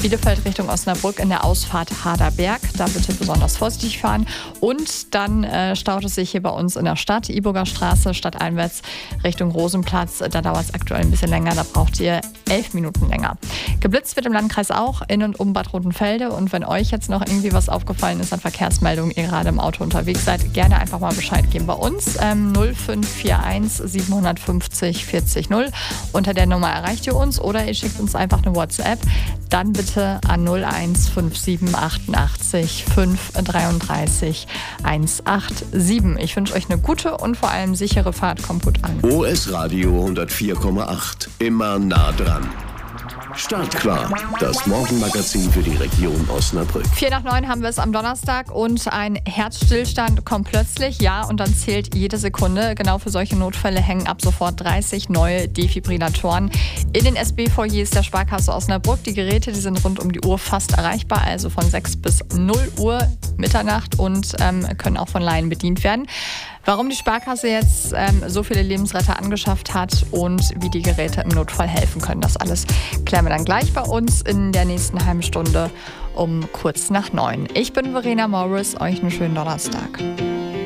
Bielefeld Richtung Osnabrück in der Ausfahrt Harderberg. Da bitte besonders vorsichtig fahren. Und dann staut es sich hier bei uns in der Stadt, Iburger Straße, stadteinwärts Richtung Rosenplatz. Da dauert es aktuell ein bisschen länger, da braucht ihr 11 Minuten länger. Geblitzt wird im Landkreis auch in und um Bad Rotenfelde. Und wenn euch jetzt noch irgendwie was aufgefallen ist an Verkehrsmeldungen, ihr gerade im Auto unterwegs seid, gerne einfach mal Bescheid geben bei uns. 0541 750 40 0. Unter der Nummer erreicht ihr uns oder ihr schickt uns einfach eine WhatsApp. Dann bitte an 0157 88 533 187. Ich wünsche euch eine gute und vor allem sichere Fahrt. Kommt gut an. OS Radio 104,8. Immer nah dran. Startklar, das Morgenmagazin für die Region Osnabrück. 8:45 haben wir es am Donnerstag und ein Herzstillstand kommt plötzlich, ja, und dann zählt jede Sekunde. Genau für solche Notfälle hängen ab sofort 30 neue Defibrillatoren in den SB-Foyers der Sparkasse Osnabrück. Die Geräte, die sind rund um die Uhr fast erreichbar, also von 6 bis 0 Uhr Mitternacht und können auch von Laien bedient werden. Warum die Sparkasse jetzt so viele Lebensretter angeschafft hat und wie die Geräte im Notfall helfen können, das alles klären wir dann gleich bei uns in der nächsten halben Stunde um kurz nach 9. Ich bin Verena Morris, euch einen schönen Donnerstag.